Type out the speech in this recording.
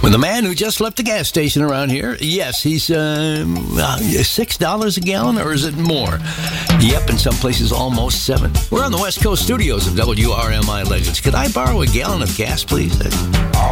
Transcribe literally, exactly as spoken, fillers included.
With the man who just left the gas station around here. Yes, he's um, uh, six dollars a gallon, or is it more? Yep, in some places almost seven. We're on the West Coast studios of W R M I Legends. Could I borrow a gallon of gas, please?